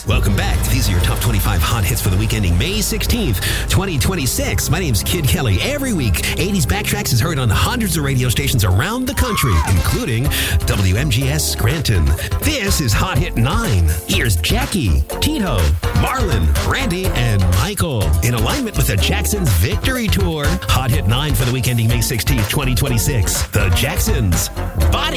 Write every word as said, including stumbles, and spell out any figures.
Welcome back. These are your top twenty-five hot hits for the week ending May sixteenth, twenty twenty-six. My name's Kid Kelly. Every week, eighties Backtracks is heard on hundreds of radio stations around the country, including W M G S Scranton. This is Hot Hit nine. Here's Jackie, Tito, Marlon, Randy, and Michael. In alignment with the Jacksons Victory Tour. Hot Hit nine for the week ending May sixteenth, twenty twenty-six. The Jacksons. Body.